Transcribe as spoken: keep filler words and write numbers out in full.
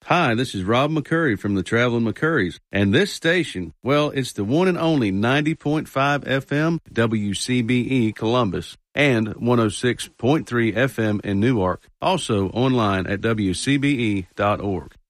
Hi, this is Rob McCurry from the Traveling McCurrys, and this station, well, it's the one and only ninety point five F M W C B E Columbus and one oh six point three F M in Newark, also online at W C B E dot org.